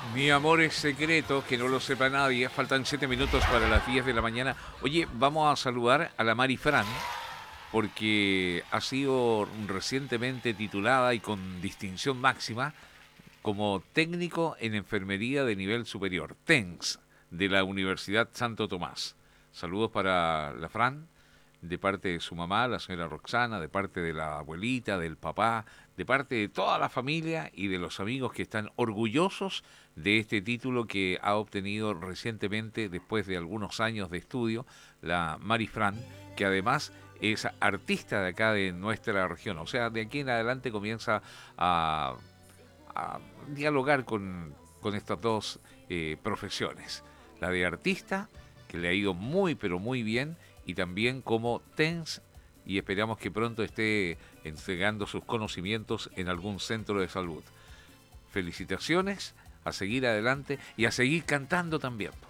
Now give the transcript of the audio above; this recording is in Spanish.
Mi amor es secreto, que no lo sepa nadie. Faltan 7 minutos para las 10 de la mañana. Oye, vamos a saludar a la Mari Fran, porque ha sido recientemente titulada y con distinción máxima como técnico en enfermería de nivel superior, TENS, de la Universidad Santo Tomás. Saludos para la Fran, de parte de su mamá, la señora Roxana, de parte de la abuelita, del papá, de parte de toda la familia y de los amigos que están orgullosos de este título que ha obtenido recientemente, después de algunos años de estudio, la Mari Fran, que además es artista de acá de nuestra región. O sea, de aquí en adelante comienza a dialogar con estas dos profesiones. La de artista, que le ha ido muy pero muy bien, y también como TENS, y esperamos que pronto esté entregando sus conocimientos en algún centro de salud. Felicitaciones, a seguir adelante y a seguir cantando también.